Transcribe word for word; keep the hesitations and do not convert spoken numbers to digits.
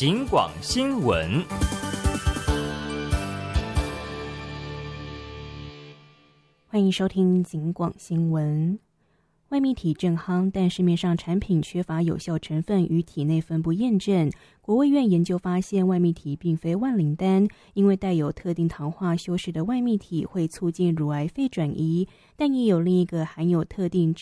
警广新闻。 欢迎收听警广新闻。外泌体正夯，但市面上产品缺乏有效成分与体内分布验证。国卫院研究发现，外泌体并非万灵丹，因为带有特定糖化修饰的外泌体会促进乳癌肺转移，但也有另一个含有特定